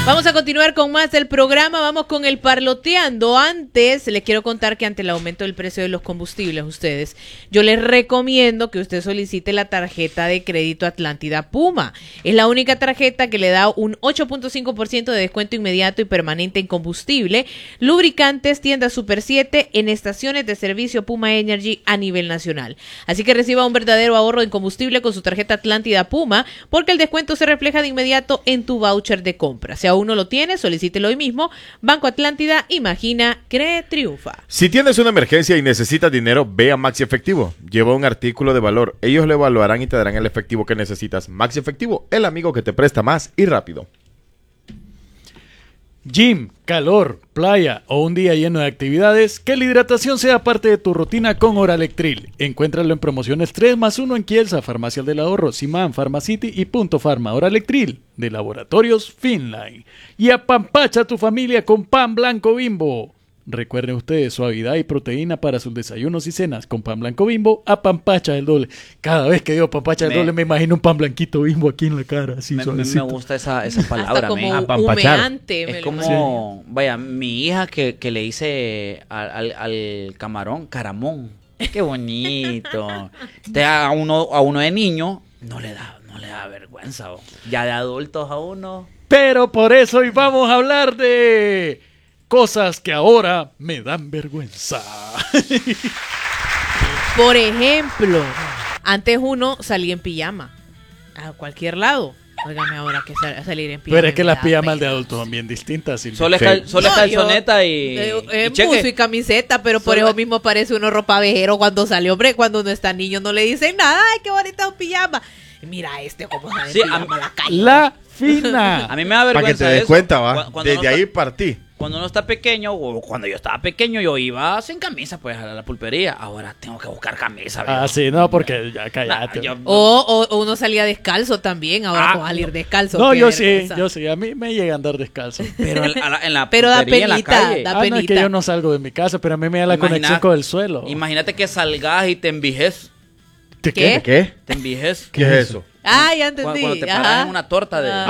Vamos a continuar con más del programa, vamos con el parloteando. Antes, les quiero contar que ante el aumento del precio de los combustibles, yo les recomiendo que usted solicite la tarjeta de crédito Atlántida Puma. Es la única tarjeta que le da un 8.5% de descuento inmediato y permanente en combustible, lubricantes, tiendas Super 7, en estaciones de servicio Puma Energy a nivel nacional. Así que reciba un verdadero ahorro en combustible con su tarjeta Atlántida Puma, porque el descuento se refleja de inmediato en tu voucher de compra. Si aún no lo tiene, solicítelo hoy mismo. Banco Atlántida, imagina, cree, triunfa. Si tienes una emergencia y necesitas dinero, ve a Maxi Efectivo. Lleva un artículo de valor. Ellos lo evaluarán y te darán el efectivo que necesitas. Maxi Efectivo, el amigo que te presta más y rápido. Gym, calor, playa o un día lleno de actividades, que la hidratación sea parte de tu rutina con Oralectril. Encuéntralo en promociones 3+1 en Kielsa, Farmacias del Ahorro, Simán, Pharmacity y Punto Pharma. Oralectril, de Laboratorios Finline. Y apampacha a tu familia con pan blanco Bimbo. Recuerden ustedes, suavidad y proteína para sus desayunos y cenas. Con pan blanco Bimbo, apampacha el doble. Cada vez que digo apampacha el doble, me imagino un pan blanquito Bimbo aquí en la cara. Así me gusta esa palabra. Hasta como humeante. Es como, vaya, mi hija que le hice al camarón, caramón. Qué bonito. A uno de niño no le da vergüenza. Ya de adultos a uno. Pero por eso hoy vamos a hablar de cosas que ahora me dan vergüenza. Por ejemplo, antes uno salía en pijama a cualquier lado. Óigame ahora que salir en pijama. Pero es que las pijamas de adultos son bien distintas. Solo es calzoneta y buzo y camiseta, pero por eso mismo parece uno ropa vejero cuando sale. Hombre, cuando uno está niño no le dicen nada. Ay, qué bonita un pijama. Mira cómo sale en pijama a la calle. La fina. A mí me da vergüenza. Para que te des cuenta, va. Desde ahí partí. Cuando uno está pequeño, o cuando yo estaba pequeño, yo iba sin camisa, pues, a la pulpería. Ahora tengo que buscar camisa. Ah, sí, no, porque ya cállate. O uno salía descalzo también, ahora con salir descalzo. No, yo sí, a mí me llega a andar descalzo. Pero en la pero da pulpería, penita, en la calle. da penita. No, es que yo no salgo de mi casa, pero a mí me da la conexión con el suelo. Imagínate que salgas y te envijes. ¿Qué? Te envijes. ¿Qué es eso? Ah, ya entendí. Cuando te paras en una torta de...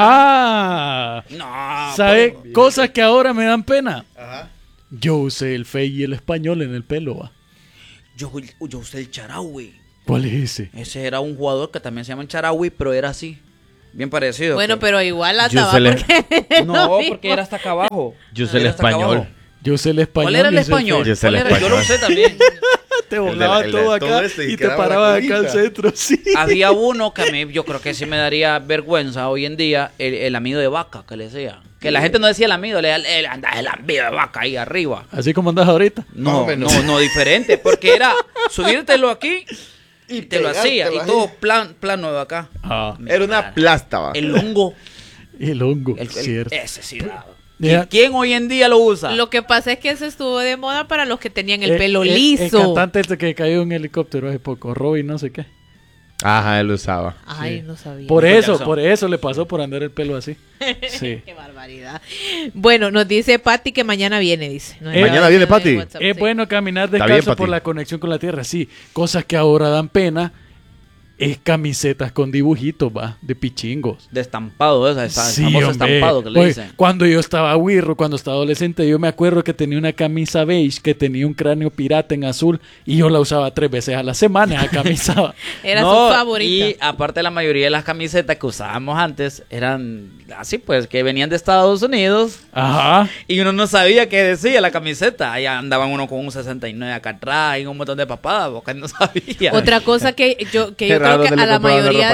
No. ¿Sabes? Cosas que ahora me dan pena. Ajá. Yo usé el fey y el español en el pelo, va. Yo usé el Charaui. ¿Cuál es ese? Ese era un jugador que también se llama el Charaui, pero era así. Bien parecido. Bueno, pero igual andaba porque... No, porque era hasta acá abajo. Yo usé el español. Yo usé el español. ¿Cuál era el español? Yo lo usé también. Te volaba todo acá y te paraba acá al centro, sí. Había uno que a mí, yo creo que sí me daría vergüenza hoy en día, el amido de vaca, que le decía. Que la gente no decía el amido, le anda el amido de vaca ahí arriba. Así como andas ahorita. No, diferente, porque era subírtelo aquí y te lo hacía, y todo plano de acá. Era una plasta, va. El hongo. Cierto. Ese sí dado. ¿Quién hoy en día lo usa? Lo que pasa es que eso estuvo de moda para los que tenían el pelo liso. El cantante este que cayó en helicóptero hace poco, Robin no sé qué. Ajá, él lo usaba. Ay, sí. No sabía. Por eso le pasó por andar el pelo así. Sí. Qué barbaridad. Bueno, nos dice Pati que mañana viene, dice. Mañana viene Pati. Es bueno caminar descalzo por la conexión con la tierra, sí. Cosas que ahora dan pena. Es camisetas con dibujitos, va, de pichingos. De estampado, el sí, famoso estampado que le dicen. Cuando yo estaba güirro, cuando estaba adolescente, yo me acuerdo que tenía una camisa beige que tenía un cráneo pirata en azul y yo la usaba 3 veces a la semana, esa camisa. Era su favorita. Y aparte la mayoría de las camisetas que usábamos antes eran así, pues, que venían de Estados Unidos. Ajá. Y uno no sabía qué decía la camiseta. Ahí andaban uno con un 69 acá atrás y un montón de papadas, porque no sabía. Otra cosa que yo creo que a la mayoría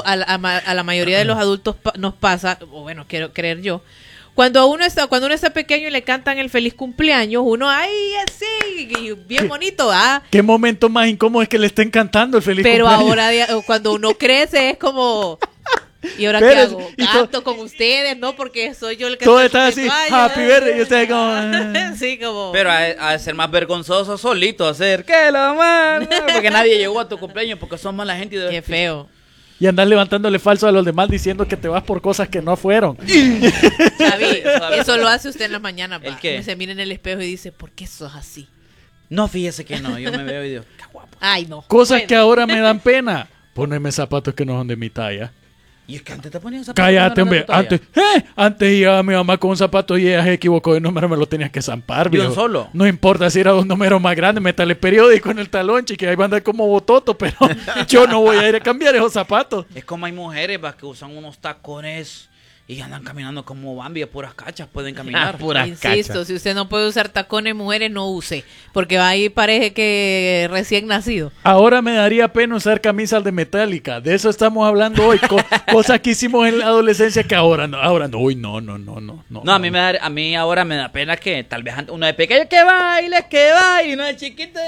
de los adultos nos pasa, o bueno, quiero creer yo, cuando uno está pequeño y le cantan el feliz cumpleaños, uno ahí así, bien bonito, ¿Qué momento más incómodo es que le estén cantando el feliz pero cumpleaños? Pero ahora cuando uno crece es como... ¿Y ahora qué hago? Canto con ustedes, ¿no? Porque soy yo el que... Todo está así, happy birthday, y ustedes como... sí, como... Pero a ser más vergonzoso solito hacer, que lo mando, porque nadie llegó a tu cumpleaños, porque son mala gente. Qué feo. Y andar levantándole falso a los demás diciendo que te vas por cosas que no fueron. Xavi, eso lo hace usted en la mañana. ¿El qué? Se mira en el espejo y dice, ¿por qué sos así? No, fíjese que no, yo me veo y digo, qué guapo. Ay, no. Cosas que ahora me dan pena. Ponerme zapatos que no son de mi talla. Y es que antes te ponían zapatos. Cállate, que no hombre. eran de tu talla. Antes iba mi mamá con un zapato y ella se equivocó de número, me lo tenías que zampar, ¿De un viejo. solo? No importa si era un número más grande, métale periódico en el talón, chique, ahí va a andar como bototo, pero yo no voy a ir a cambiar esos zapatos. Es como hay mujeres que usan unos tacones y andan caminando como Bambi, a puras cachas pueden caminar. Insisto, si usted no puede usar tacones, mujeres, no use. Porque ahí parece que recién nacido. Ahora me daría pena usar camisas de Metallica. De eso estamos hablando hoy. Cosas que hicimos en la adolescencia que ahora no. Uy, no. No, a mí ahora me da pena que tal vez uno de pequeño que baile, y uno de chiquito,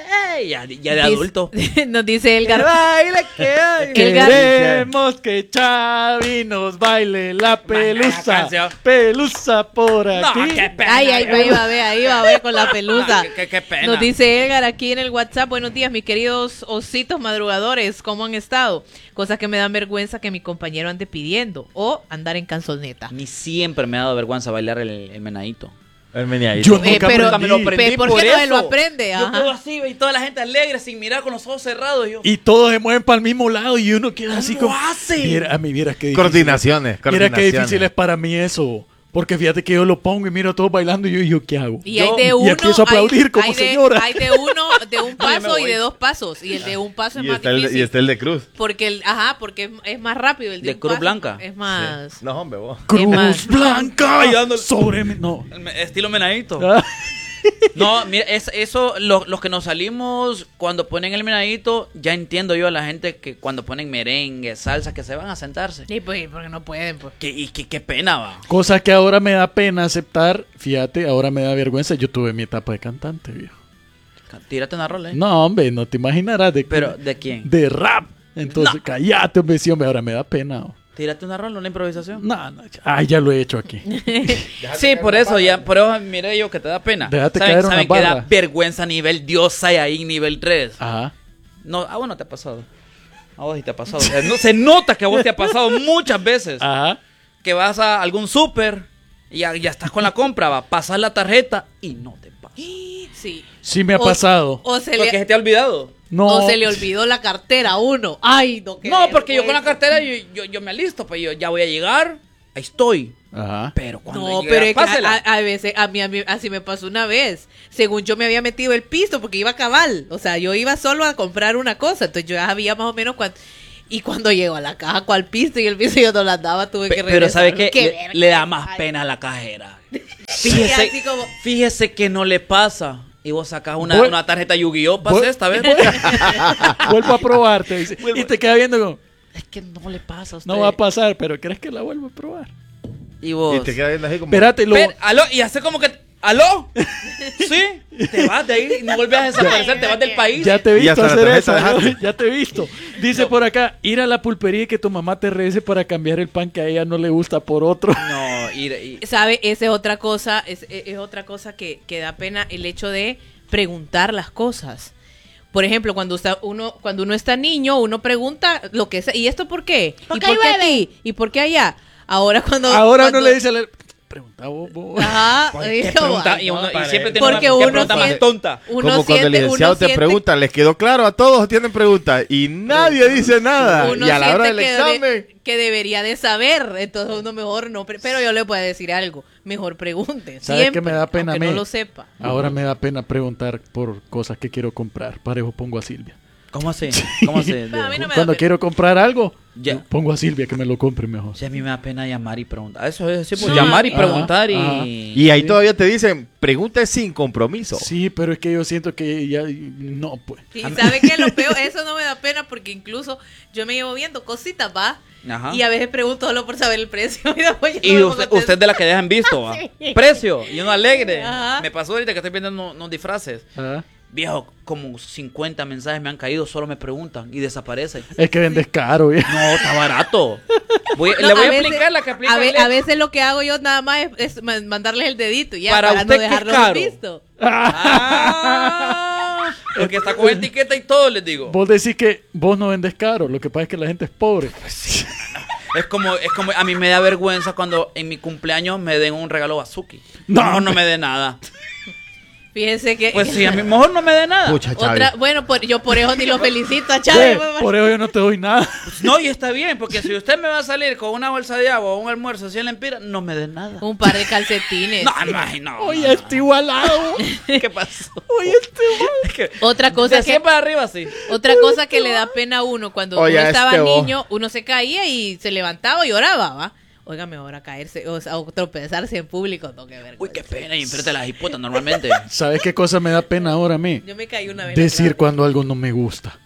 ya de adulto. Nos dice Que Elgar. baile, que baile. Queremos que Chavi nos baile la pelusa. canción. Pelusa por aquí. No, qué pena. Ay, ahí va a ver con la pelusa. Qué pena. Nos dice Edgar aquí en el WhatsApp, buenos días, mis queridos ositos madrugadores, ¿cómo han estado? Cosas que me dan vergüenza que mi compañero ande pidiendo o andar en canzoneta. A mí siempre me ha dado vergüenza bailar el menadito. El meneadito. Yo nunca pero aprendí. me lo aprendí ¿por por qué no eso. se lo aprende? Yo Ajá. quedo así y toda la gente alegre sin mirar con los ojos cerrados. Yo, Y todos se mueven para el mismo lado y uno queda así ¿cómo como... hace? Vieras qué difícil. Coordinaciones. Mira qué difícil es para mí eso. Porque fíjate que yo lo pongo y miro a todos bailando y yo ¿qué hago? Y hay de uno, y empiezo a aplaudir como señora. Hay de uno, de un No, ya me paso y voy. de dos pasos. Y el de un paso es Y más está, difícil. y está el de Cruz. Porque porque es más rápido. El de, De un Cruz paso Blanca. Es más. No, hombre, vos. Cruz más. Blanca Ay, dándole- sobre mí. No. Estilo menadito. Ah, No, mira, eso, los que nos salimos cuando ponen el menadito, ya entiendo yo a la gente que cuando ponen merengue, salsa, que se van a sentarse. Sí, pues, porque no pueden, pues. Qué pena va. Cosa que ahora me da pena aceptar. Fíjate, ahora me da vergüenza. Yo tuve mi etapa de cantante, viejo. Tírate una rola, ¿eh? No, hombre, no te imaginarás de Pero, ¿de quién? de rap. Entonces, No. cállate, hombre, sí, hombre, ahora me da pena. Oh. Tírate una rola, una improvisación. No, ay, ya lo he hecho aquí. Sí, por eso, mire yo que te da pena. Déjate ¿Saben, caer una saben que da barra. vergüenza nivel Dios ahí nivel 3? Ajá. No, a vos no te ha pasado. A vos sí te ha pasado. O sea, se nota que a vos te ha pasado muchas veces. Ajá. Que vas a algún súper y ya estás con la compra, va, pasas la tarjeta y no te pasa. Sí. Sí me ha O- pasado. O se, Porque se le, te ha olvidado. No. o se le olvidó la cartera a uno. Ay, no, qué No, porque yo con la vergüenza. cartera yo me alisto, pues yo ya voy a llegar, ahí estoy. Ajá. Pero cuando No, llegue, pero es que pásela. a veces, a mí así me pasó una vez. Según yo me había metido el pisto porque iba a cabal. O sea, yo iba solo a comprar una cosa. Entonces yo ya sabía más o menos cuánto. Y cuando llego a la caja, ¿cuál pisto? Y el pisto yo no la daba, tuve que Pero regresar. ¿sabe qué? Qué Le da vergüenza. más pena a la cajera. así Fíjese, como- fíjese que no le pasa. Y vos sacas una, Voy- una tarjeta Yu-Gi-Oh! Pasa voy- esta vez. Vuelvo a probarte. Dice. Y te queda viendo como, Es que no le pasa a usted. no va a pasar, pero ¿crees que la vuelvo a probar? Y vos. Y te queda viendo así como... Espérate, lo... Aló, y hace como que. ¿Aló? ¿Sí? Te vas de ahí y no vuelves a desaparecer, te vas del país. Ya te he Y visto hasta la hacer eso. tarjeta ¿no? dejaste. Ya te he visto. Dice por acá, ir a la pulpería y que tu mamá te regrese para cambiar el pan que a ella no le gusta por otro. No, ¿Sabe? Esa es otra cosa, es otra cosa que da pena, el hecho de preguntar las cosas. Por ejemplo, cuando uno está niño, uno pregunta lo que sea. ¿Y esto por qué? ¿Y por qué aquí? ¿Y por qué allá? Ahora cuando... Ahora cuando- uno le dice, pregunta vos. Ajá. ¿Qué digo, pregunta? ay, Y, no. uno, y siempre tiene Porque una uno pregunta más siente- tonta. Uno Como cuando el siente- licenciado uno te siente- pregunta, ¿les quedó claro? A todos tienen preguntas y nadie dice nada. Uno Y a la hora del siente examen... que debería de saber, entonces uno mejor no, pero yo le voy a decir algo, mejor pregunte, ¿Sabes siempre, qué me da pena a aunque mí? no lo sepa. Ahora me da pena preguntar por cosas que quiero comprar. Parejo pongo a Silvia. ¿Cómo así? ¿Cómo así? Pero a mí no me da Cuando pena. quiero comprar algo, Ya. yo pongo a Silvia que me lo compre mejor. Si a mí me da pena llamar y preguntar. Eso es, sí, pues, No, llamar y ajá, preguntar ajá. Y ahí todavía te dicen, pregunte sin compromiso. Sí, pero es que yo siento que ya no, pues. Sí, ¿sabe qué? Lo peor, eso no me da pena porque incluso yo me llevo viendo cositas, ¿va? Ajá. Y a veces pregunto solo por saber el precio. Y después ya Y no me usted, contesto. usted de la que dejan visto, ¿va? Precio. Y uno alegre. Ajá. Me pasó ahorita que estoy viendo unos disfraces. Ajá. Viejo, como 50 mensajes me han caído, solo me preguntan y desaparecen. Es que vendes caro, viejo. No, está barato. No, le voy a veces- explicar la que aplica a, Alex. a veces lo que hago yo nada más es mandarles el dedito ya Para para, usted, no ¿qué es dejarlos caro? visto. Ah, porque está con etiqueta y todo, les digo. Vos decís que vos no vendes caro, lo que pasa es que la gente es pobre. Es como a mí me da vergüenza cuando en mi cumpleaños me den un regalo Bazuki. No. No, no me dé nada. Fíjense que... Pues sí, a mí mejor no me dé nada. Pucha, Chavi. Bueno, yo por eso ni lo felicito a Ve, Chávez. por eso yo no te doy nada. No, y está bien, porque si usted me va a salir con una bolsa de agua o un almuerzo 100 lempiras, no me dé nada. Un par de calcetines. No. Oye, está igualado. ¿Qué pasó? Oye, Es que Otra cosa de que... 100 para arriba, sí. Otra cosa que le da pena a uno cuando Oye, uno estaba vos. niño, uno se caía y se levantaba y lloraba, ¿va? Óigame, ahora caerse o tropezarse en público, no, qué vergüenza. Uy, qué pena, y enfrente de las hipotas normalmente. ¿Sabes qué cosa me da pena ahora a mí? Yo me caí una vez. Decir cuando algo no me gusta.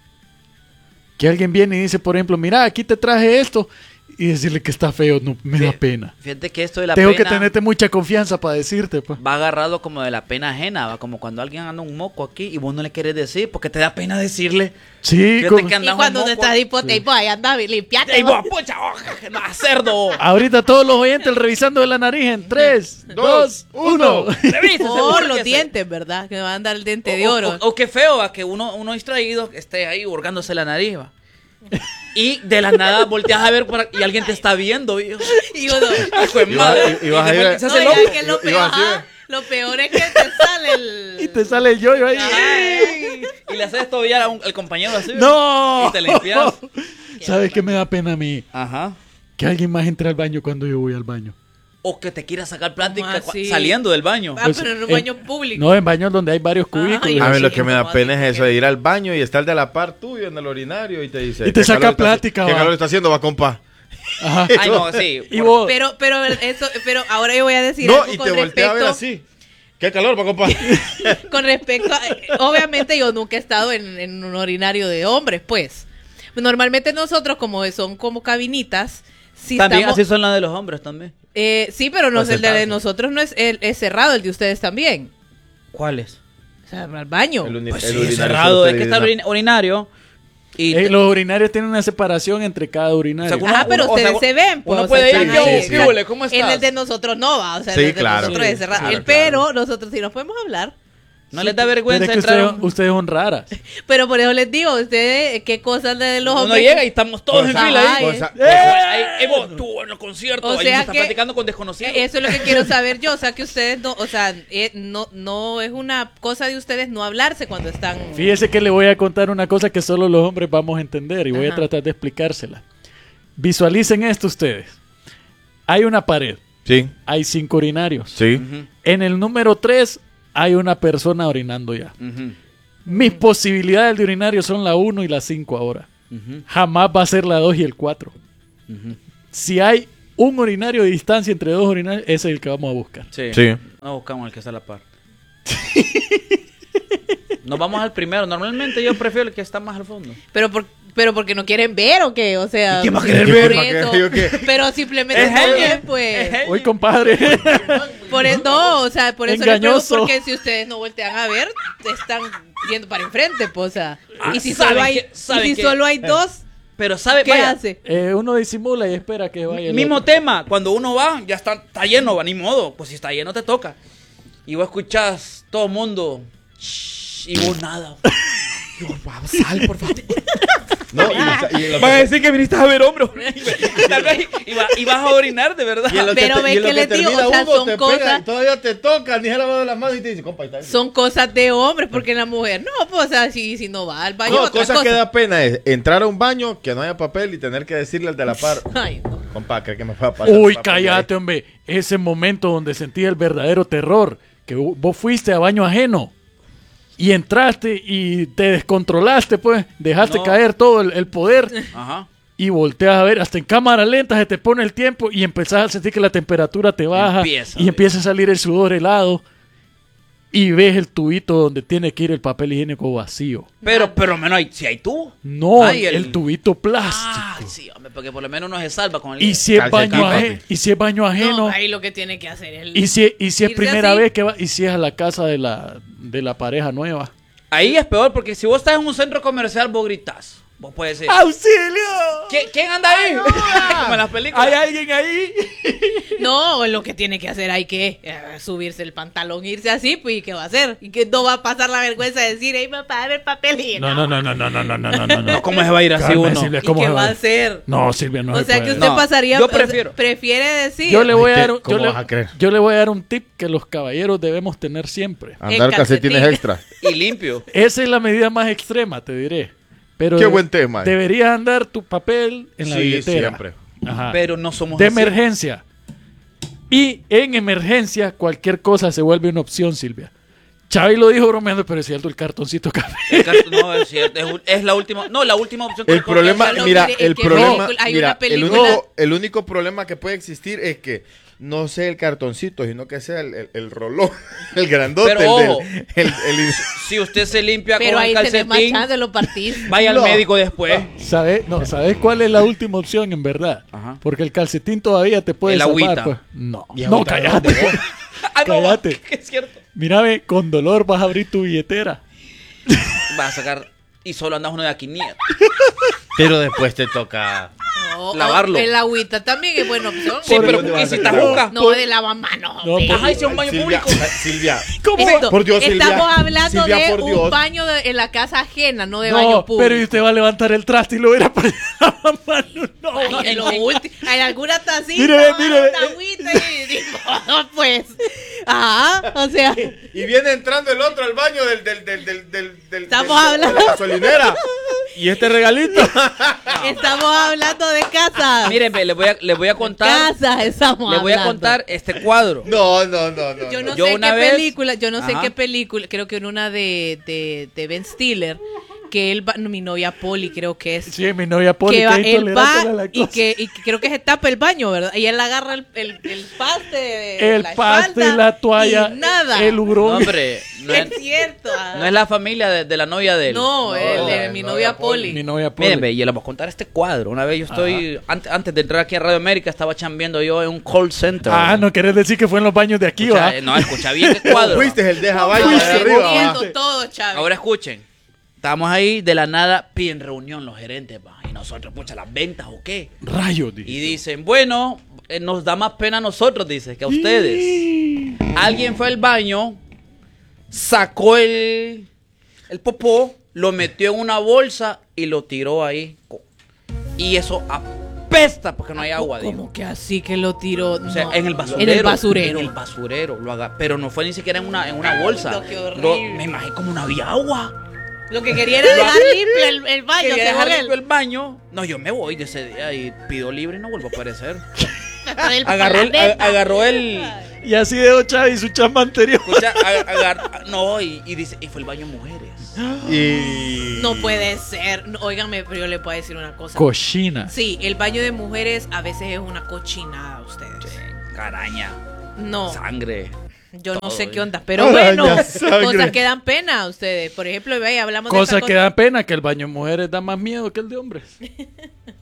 Que alguien viene y dice, por ejemplo, mira, aquí te traje esto. Y decirle que está feo, no, me da pena. Fíjate que esto de la Tengo pena que tenerte mucha confianza para decirte, pues. va agarrado como de la pena ajena, va como cuando alguien anda un moco aquí y vos no le querés decir porque te da pena decirle. Sí, Fíjate como- que Y andas cuando un te moco. estás hipote, pues ahí anda, limpiate. ¡Ey, vos. vos, pucha, no, cerdo! ahorita todos los oyentes revisando de la nariz en 3, 2, 1. Revísese, Oh, búsquese. los dientes, ¿verdad? Que me van a dar el diente de oro. O qué feo, va, que uno distraído esté ahí hurgándose la nariz, va. Y de la nada volteas a ver y alguien te está viendo, viejo. Y uno... Hijo de madre. y vas a ir- se No, hace ya loco. que lo Y peor, vas así, ajá, lo peor es que te sale el... Y te sale el yoyo ahí. Ay, y le haces tobillar al compañero así. ¡No! Y te limpias. ¿Sabes qué me da pena a mí? Ajá. Que alguien más entre al baño cuando yo voy al baño. O que te quiera sacar plática ¿Cómo así? saliendo del baño. Ah, Pues, pero en un en- baño público. No, en baños donde hay varios cubículos. Ay, A mí sí, lo que me da como pena así, es eso que- de ir al baño y estar de la par tuyo en el urinario y te dice... Y te "¿Qué saca calor está- plática, ¿Qué va?" calor está haciendo, va, compa? Ajá. Ay, no, sí. Y vos, Pero ahora yo voy a decir No, algo y con te voltea a ver respecto, así. ¿Qué calor, va, compa? con respecto a, obviamente yo nunca he estado en un urinario de hombres, pues. Normalmente nosotros, como son como cabinitas, si También estamos, así son las de los hombres también. sí, pero no Para el de sentarse. nosotros no es, es cerrado, el de ustedes también. ¿Cuáles? O sea, al baño. Pues El sí, urinario cerrado. solo te Es que está el divide urinario. Y los urinarios tienen una separación entre cada urinario. O sea, Ajá, pero o sea, ustedes se ven, pues. uno o sea, puede ir, están yo, ahí, sí, o sea, híjole, ¿cómo En estás? el de nosotros no va, o sea, Sí, en el de claro. nosotros Sí, es cerrado. claro, Pero nosotros sí nos podemos hablar. no les da Pero vergüenza es que entrar. ustedes son raras. Pero por eso les digo, ustedes, qué cosas de los Uno hombres. llega y estamos todos en Ajá, fila ahí. y- O sea, Ey, vos, tú en los conciertos. O ahí sea me estás que- platicando con desconocidos. Eso es lo que quiero saber yo, o sea que ustedes no, o sea, no es una cosa de ustedes no hablarse cuando están. Fíjese que le voy a contar una cosa que solo los hombres vamos a entender y voy a Ajá. tratar de explicársela. Visualicen esto ustedes. Hay una pared, Sí, hay 5 urinarios. sí. Ujú, En el número 3 hay una persona orinando ya. ujú, Mis posibilidades de urinario son la 1 y la 5 ahora. ujú, Jamás va a ser la 2 y el 4. ujú. Si hay un urinario de distancia entre dos urinarios, ese es el que vamos a buscar. Sí. Sí. No buscamos el que está a la par. Nos vamos al primero. Normalmente yo prefiero el que está más al fondo. Pero porque no quieren ver o qué, o sea. ¿Y quién va a querer por ver? eso. ¿Para qué? ¿Yo qué? Pero simplemente Es no genio. ven, pues. Hoy, compadre. Por eso, no, o sea, por eso les pregunto, Engañoso. porque si ustedes no voltean a ver, están yendo para enfrente, pues, o sea. Ah, y si ¿saben solo hay, qué? ¿Saben y si qué? solo hay dos, Pero ¿sabe? ¿qué Vaya, hace? Uno disimula y espera que vaya el mismo otro. tema. Cuando uno va, ya está lleno, va, ni modo. Pues si está lleno, te toca. Y vos escuchás todo el mundo. "Shh", y vos nada. Y vos, "Vamos, sal, por favor. No, y lo Vas a que- decir que viniste a ver hombros. Tal vez y vas a orinar de verdad. y en lo Pero te- ven y en lo que les digo, termina o sea, uno, son te cosas- pega y todavía te toca, ni se lavado las manos y te dice, compa, ahí está. Son cosas de hombres, porque la mujer, no, pues, o sea, si no va al baño, No, otra cosa cosa. que da pena es entrar a un baño, que no haya papel y tener que decirle al de la par, Ay, no. compa, ¿cree que me va a pasar? Uy, papel cállate, hombre. Ese momento donde sentí el verdadero terror. Que vos fuiste a baño ajeno. Y entraste y te descontrolaste, pues. Dejaste No. caer todo el poder. Ajá. Y volteas a ver, hasta en cámara lenta se te pone el tiempo y empezás a sentir que la temperatura te baja. Empieza, y empieza a salir el sudor helado. Y ves el tubito donde tiene que ir el papel higiénico vacío. Pero menos hay, si hay tú. No, Ay, el tubito plástico. Ah, sí, hombre, porque por lo menos uno se salva con el. Y si es Calcetín, baño papi. ajeno, y si es baño ajeno, No, ahí lo que tiene que hacer es... y si es irse primera así. vez que va, y si es a la casa de la pareja nueva. Ahí es peor porque si vos estás en un centro comercial, vos gritás. Vos puedes decir, ¡Auxilio! ¿quién anda ahí? Como en las películas. ¿Hay alguien ahí? No, lo que tiene que hacer hay que subirse el pantalón, irse así, pues, ¿y qué va a hacer? Y que no va a pasar la vergüenza de decir, ¡ey, papá, dame el papel! Y No. No, ¿cómo se va a ir así Calma, uno? Silvia, ¿Y ¿cómo qué se va a hacer? No, Silvia, no O se sea, que puede. usted No, pasaría... yo o sea, prefiero. prefiere decir... Yo le voy a Ay, dar un, ¿cómo yo le- vas a creer? yo le voy a dar un tip que los caballeros debemos tener siempre. Andar calcetín. calcetines extra. Y limpio. Esa es la medida más extrema, te diré. Pero Qué buen tema. Deberías andar tu papel en la Sí, billetera. siempre. Ajá. Pero no somos De así. emergencia. Y en emergencia, cualquier cosa se vuelve una opción, Silvia. Xavi lo dijo bromeando, pero es cierto, el cartoncito café. No, es cierto. Es la última. No, la última opción. El problema, Solo mira, mire, el ¿en qué problema, película? Hay mira, una película- el único problema que puede existir es que no sea el cartoncito, sino que sea el rolón, el grandote, Pero el ojo. del- Si usted se limpia Pero con ahí el tenés más calcetín, chance de lo partís. vaya No. al médico después. ¿Sabes cuál es la última opción en verdad? Ajá. Porque el calcetín todavía te puede El salvar. agüita. Pues. No, Y no, agüita, cállate. Ah, no, Cállate. que es cierto. Mira, ve, con dolor vas a abrir tu billetera. Vas a sacar. Y solo andas uno de a 500. Pero después te toca. No, Lavarlo. El agüita también es buena opción. Sí, ¿Por pero dónde ¿y vas a si sacar estás agua? juca? No, de lavamanos. No, hombre. Ajá, y si es un baño Silvia, público. Silvia. Esto, Por Dios, Silvia. estamos hablando Silvia, de por un Dios. baño en la casa ajena, no de No, baño público. pero y usted va a levantar el traste y lo verá para la mano. No, Ay, en lo último, en alguna tacita, Mire, mire, una agüita y digo, pues, ajá, o sea, Y viene entrando el otro al baño del Estamos hablando- de la gasolinera. Y este regalito. estamos hablando de casa. Miren, ve, les voy a contar. Casa, estamos Les voy a hablando. contar este cuadro. No. Yo no Yo sé una qué vez- película, Ajá. creo que en una de Ben Stiller, que él va, no, mi novia Polly creo que es. Sí, mi novia Poli, Que que va, es él intolerante a la va lactosa. y que creo que se tapa el baño, ¿verdad? Y él agarra el paste de El la paste, espalda la toalla, y nada. el No, hurón. hombre, no es es, cierto. no es la familia de la novia de él. No, mi novia Polly. Mi novia Poli. Miren, ve, yo les voy a contar este cuadro. Una vez yo estoy, antes de entrar aquí a Radio América, estaba chambeando yo en un call center. No querés decir que fue en los baños de aquí, Escucha, ¿va? no, escucha bien el cuadro. Fuiste el deja No, baño de arriba. entiendo ¿va? todo, Chávez. Ahora escuchen. Estábamos ahí, de la nada, piden reunión los gerentes, va. Y nosotros, pucha, las ventas o qué. Rayos, dije. Y dicen, bueno, nos da más pena a nosotros, dice, que a ustedes. Alguien fue al baño, sacó el popó, lo metió en una bolsa y lo tiró ahí. Y eso apesta porque no hay agua, digo. Como que así que lo tiró. O sea, No. en el basurero. En el basurero. En el basurero. Pero no fue ni siquiera en una bolsa. no, qué horrible. Me imagino como no había agua. Lo que quería era dejar limpio el baño, Quería según dejar él. limpio el baño. No, yo me voy de ese día y pido libre y no vuelvo a aparecer. El Agarró el. Y así dejó Xavi su chamba anterior. Escucha, no, y dice, y fue el baño mujeres. Y... No puede ser. No, óiganme, pero yo le puedo decir una cosa. Cochina. Sí, el baño de mujeres a veces es una cochinada, ustedes. Caraña, No, sangre. yo no todo, sé ¿eh? qué onda, pero Araña, bueno, sangre. cosas que dan pena a ustedes. Por ejemplo, ve, hablamos de Cosa esa que da pena, que el baño de mujeres da más miedo que el de hombres.